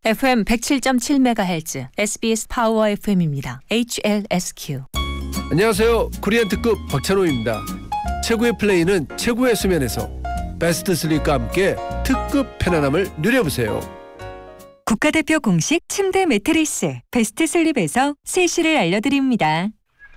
FM 107.7MHz SBS 파워 FM입니다. HLSQ. 안녕하세요. 코리안 특급 박찬호입니다. 최고의 플레이는 최고의 수면에서 베스트 슬립과 함께 특급 편안함을 누려보세요. 국가대표 공식 침대 매트리스 베스트 슬립에서 세시를 알려드립니다.